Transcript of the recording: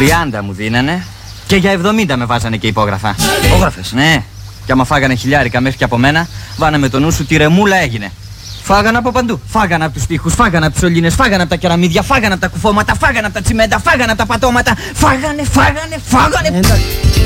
30 μου δίνανε και για 70 με βάζανε και υπόγραφα. Υπόγραφες? Ναι. Και άμα φάγανε χιλιάρικα μέχρι και από μένα, βάνε το νου σου τι ρεμούλα έγινε. Φάγανε από παντού. Φάγανε από τους τοίχους, φάγανε από τις σωλήνες, φάγανε από τα κεραμίδια, φάγανε από τα κουφώματα, φάγανε από τα τσιμέντα, φάγανε από τα πατώματα. Φάγανε.